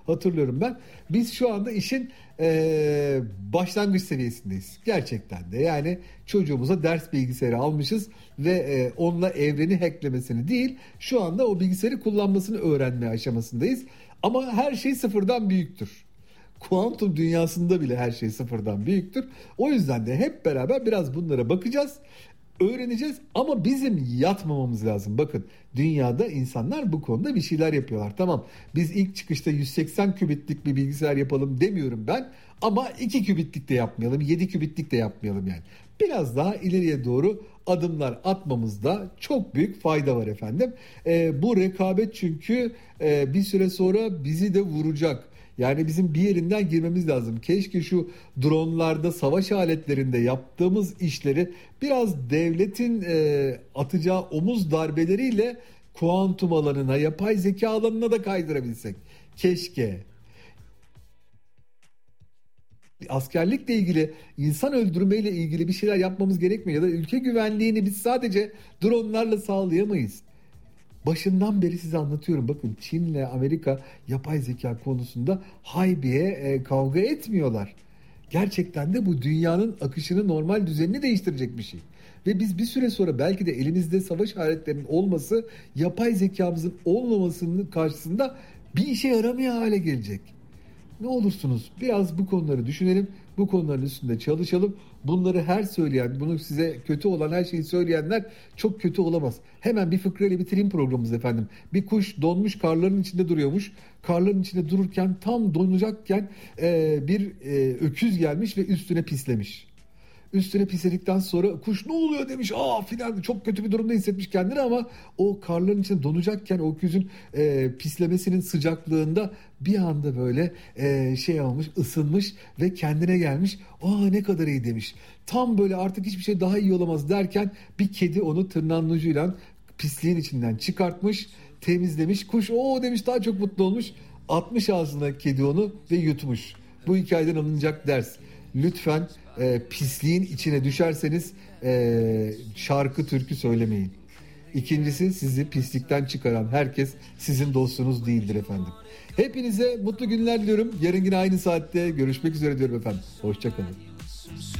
hatırlıyorum ben. Biz şu anda işin başlangıç seviyesindeyiz. Gerçekten de yani çocuğumuza ders bilgisayarı almışız ve onunla evreni hacklemesini değil, şu anda o bilgisayarı kullanmasını öğrenme aşamasındayız. Ama her şey sıfırdan büyüktür. Kuantum dünyasında bile her şey sıfırdan büyüktür. O yüzden de hep beraber biraz bunlara bakacağız, öğreneceğiz ama bizim yatmamamız lazım. Bakın, dünyada insanlar bu konuda bir şeyler yapıyorlar. Tamam, biz ilk çıkışta 180 kübitlik bir bilgisayar yapalım demiyorum ben, ama 2 kübitlik de yapmayalım, 7 kübitlik de yapmayalım yani. Biraz daha ileriye doğru adımlar atmamızda çok büyük fayda var efendim. Bu rekabet çünkü bir süre sonra bizi de vuracak. Yani bizim bir yerinden girmemiz lazım. Keşke şu dronlarda, savaş aletlerinde yaptığımız işleri biraz devletin atacağı omuz darbeleriyle kuantum alanına, yapay zeka alanına da kaydırabilsek. Keşke. Askerlikle ilgili, insan öldürmeyle ilgili bir şeyler yapmamız gerekmiyor. Ya da ülke güvenliğini biz sadece dronlarla sağlayamayız. Başından beri size anlatıyorum. Bakın, Çin'le Amerika yapay zeka konusunda haybiye kavga etmiyorlar. Gerçekten de bu dünyanın akışını, normal düzenini değiştirecek bir şey. Ve biz bir süre sonra belki de elimizde savaş aletlerinin olması, yapay zekamızın olmamasının karşısında bir işe yaramıyor hale gelecek. Ne olursunuz biraz bu konuları düşünelim. Bu konuların üstünde çalışalım. Bunları her söyleyen, bunu size kötü olan her şeyi söyleyenler çok kötü olamaz. Hemen bir fıkrayla bitireyim programımızı efendim. Bir kuş donmuş karların içinde duruyormuş. Karların içinde dururken tam donacakken bir öküz gelmiş ve üstüne pislemiş. Üstüne pisledikten sonra kuş ne oluyor demiş. Filan, çok kötü bir durumda hissetmiş kendini ama o karların içinde donacakken o öküzün pislemesinin sıcaklığında bir anda böyle şey olmuş, ısınmış ve kendine gelmiş. Ne kadar iyi demiş. Tam böyle artık hiçbir şey daha iyi olamaz derken bir kedi onu tırnağının ucuyla pisliğin içinden çıkartmış, temizlemiş. Kuş demiş, daha çok mutlu olmuş. Atmış ağzına kedi onu ve yutmuş. Bu hikayeden alınacak ders: lütfen pisliğin içine düşerseniz şarkı türkü söylemeyin. İkincisi, sizi pislikten çıkaran herkes sizin dostunuz değildir efendim. Hepinize mutlu günler diliyorum. Yarın yine aynı saatte görüşmek üzere diyorum efendim. Hoşça kalın.